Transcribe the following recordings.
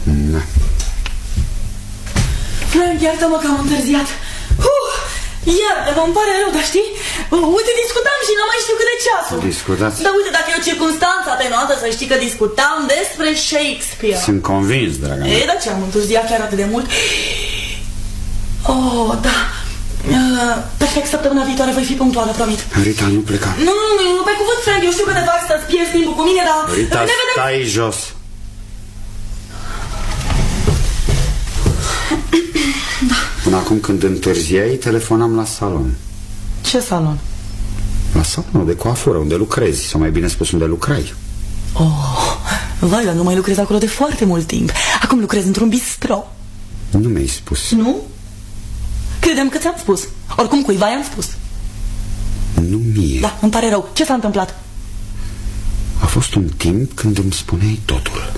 Da. Frank, iartă-mă că am întârziat. Iartă-mă, îmi pare rău, dar știi? Uite, discutam și n-am mai știu cât de ceasul. Discutați? Dar uite, dacă e o circunstanță atenuată, să știi că discutam despre Shakespeare. Sunt convins, draga mea. Ei, dar ce, am întârziat chiar atât de mult? Oh, da. Perfect, săptămâna viitoare voi fi punctuală, promit. Rita, nu pleca. Nu, pe cuvânt, Frank, eu știu că te faci să-ți pierzi timpul cu mine, dar... Rita, stai jos. Da. Până acum, când întârziai, telefonam la salon. Ce salon? La salonul de coafură, unde lucrezi, sau mai bine spus, unde lucrai. Oh, vai, dar nu mai lucrez acolo de foarte mult timp. Acum lucrez într-un bistro. Nu mi-ai spus. Nu? Credem că ți-am spus. Oricum, cuiva i-am spus. Nu mie. Da, îmi pare rău. Ce s-a întâmplat? A fost un timp când îmi spuneai totul.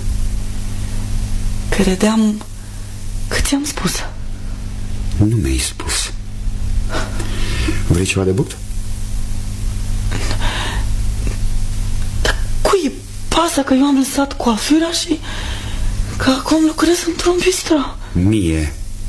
Credeam că ți-am spus. Nu mi-ai spus. Vrei ceva de but? Dar cui pasă că eu am lăsat coafura și că acum lucrez într-un bistro? Mie.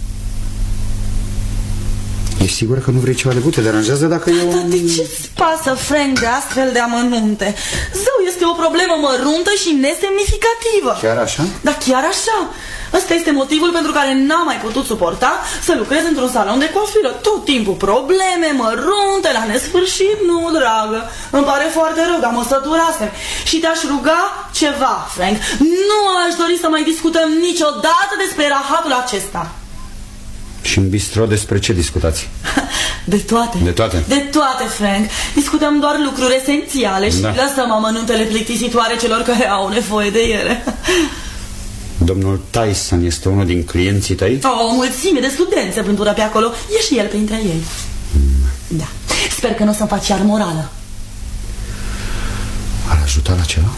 Ești sigură că nu vrei ceva de but? Te deranjează dacă eu... Dar de ce-ți pasă, Frank, de astfel de amănunte? Zău, este o problemă măruntă și nesemnificativă. Chiar așa? Da, chiar așa. Ăsta este motivul pentru care n-am mai putut suporta să lucrez într-un salon de coafură. Tot timpul probleme mărunte, la nesfârșit. Nu, dragă, îmi pare foarte rău, dar mă săturasem. Și te-aș ruga ceva, Frank. Nu aș dori să mai discutăm niciodată despre rahatul acesta. Și în bistro despre ce discutați? De toate. De toate? De toate, Frank. Discutăm doar lucruri esențiale și lăsăm amănuntele plictisitoare celor care au nevoie de ele. Domnul Tyson este unul din clienții tăi? O mulțime de studenți se vântură pe acolo. E și el printre ei. Da. Sper că nu o să-mi faci iar morală. Ar ajuta la ceva?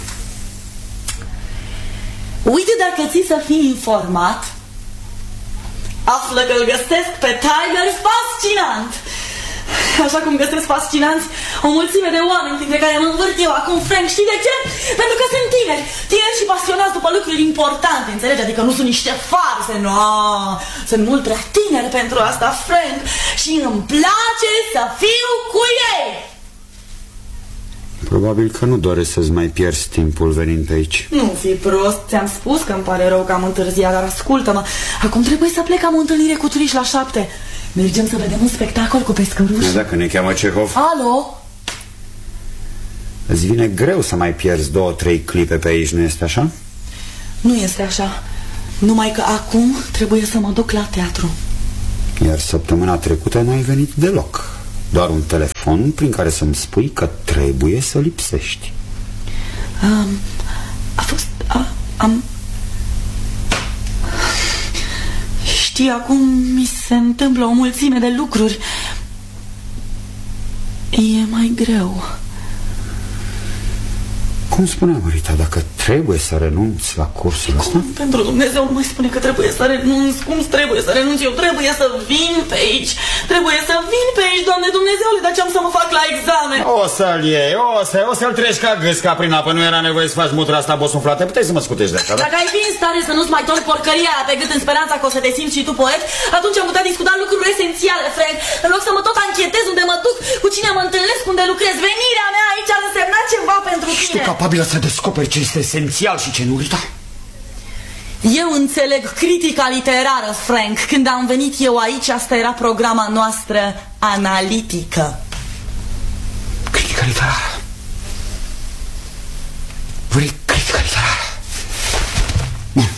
Uite, dacă ții să fii informat, află că îl găsesc pe Tiger fascinant. Așa cum găsesc fascinanți o mulțime de oameni dintre care mă învârt eu acum, Frank. Știi de ce? Pentru că sunt tineri și pasionați după lucruri importante, înțelegi? Adică nu sunt niște farse, nu. Sunt mult prea tineri pentru asta, Frank. Și îmi place să fiu cu ei. Probabil că nu doresc să-ți mai pierzi timpul venind pe aici. Nu fi prost, ți-am spus că îmi pare rău că am întârziat, dar ascultă-mă. Acum trebuie să plec, am o întâlnire cu turiști la 7. Mergem să vedem un spectacol cu pescăruși. Dacă ne cheamă Cehov. Alo? Îți vine greu să mai pierzi 2-3 clipe pe aici, nu este așa? Nu este așa. Numai că acum trebuie să mă duc la teatru. Iar săptămâna trecută n-ai venit deloc. Doar un telefon prin care să-mi spui că trebuie să lipsești. Știi, acum mi se întâmplă o mulțime de lucruri. E mai greu. Cum spuneam, Rita, dacă trebuie să renunți la cursul ăsta... Pentru Dumnezeu nu mai spune că trebuie să renunț. Cum trebuie să renunț? Eu trebuie să vin pe aici. Trebuie să vin pe aici, Doamne Dumnezeule, dar ce-am să mă fac la examen? O să-l iei, o să-l treci ca gâsca prin apă. Nu era nevoie să faci mutra asta bosunflată. Puteai să mă scutești de asta, da? Dacă ai fi în stare să nu-ți mai torni porcăria aia pe gât în speranța că o să te simți și tu poet, atunci am putea discuta lucruri esențiale, Frank. În loc să mă tot anchetez unde mă duc, cu cine mă întâlnesc, unde lucrez. Venirea mea aici ar însemna ceva pentru tine. Ești tu capabilă să descoperi ce este esențial și ce nu, Rita? Eu înțeleg critica literară, Frank. Când am venit eu aici, asta era programa noastră analitică. Critica literară? Vrei critica literară? Bun.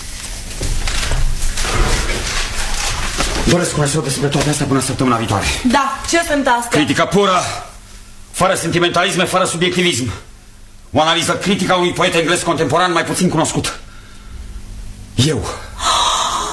Doresc cunoaște-o despre toate astea până săptămâna viitoare. Da, ce sunt astea? Critica pură, fără sentimentalisme, fără subiectivism. O analiză critică a unui poet englez contemporan mai puțin cunoscut. Eu